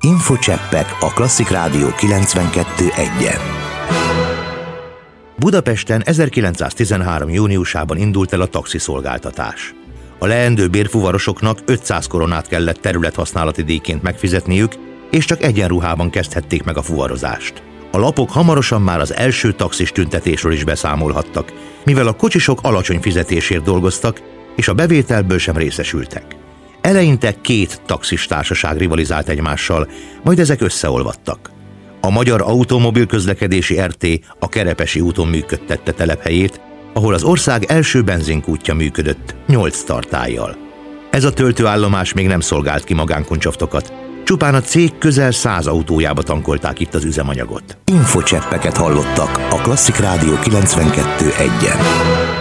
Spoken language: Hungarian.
Infocseppek a Klasszik Rádió 92.1-en. Budapesten 1913. júniusában indult el a taxiszolgáltatás. A leendő bérfuvarosoknak 500 koronát kellett területhasználati díjként megfizetniük, és csak egyenruhában kezdhették meg a fuvarozást. A lapok hamarosan már az első taxis tüntetésről is beszámolhattak, mivel a kocsisok alacsony fizetésért dolgoztak, és a bevételből sem részesültek. Eleinte 2 taxis társaság rivalizált egymással, majd ezek összeolvadtak. A Magyar Automobil Közlekedési RT a Kerepesi úton működtette telephelyét, ahol az ország első benzinkútja működött 8 tartállyal. Ez a töltőállomás még nem szolgált ki magánkuncsaftokat, csupán a cég közel 100 autójába tankolták itt az üzemanyagot. Infocseppeket hallottak a Klasszik Rádió 92.1-en.